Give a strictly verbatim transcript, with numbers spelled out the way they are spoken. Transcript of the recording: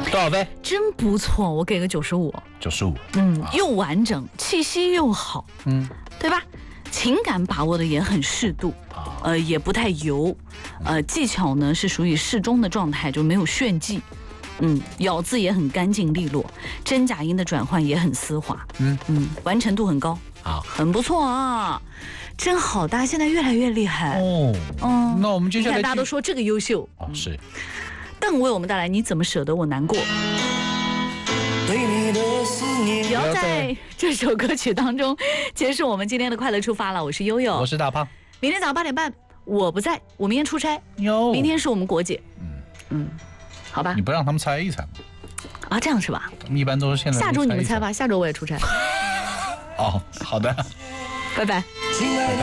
多少分？ 真不错，我给个九十五。 九十五。 嗯，又完整，气息又好， 嗯， 对吧？情感把握的也很适度，呃，也不太油，呃，技巧呢是属于适中的状态，就没有炫技。嗯，咬字也很干净利落，真假音的转换也很丝滑。 嗯嗯，完成度很高， 好， 很不错啊，真好，大家现在越来越厉害哦。 嗯， 那我们接下来你看大家都说这个优秀， 哦是。 邓为我们带来《你怎么舍得我难过》。也要在这首歌曲当中结束我们今天的快乐出发了。我是悠悠， 我是大胖。 明天早上八点半我不在，我明天出差。 哟， 明天是我们国姐。 嗯嗯，好吧。 你不让他们猜一猜吗？ 啊，这样是吧？ 一般都是现在。 下周你们猜吧，下周我也出差。 哦，好的， 拜拜。 拜拜。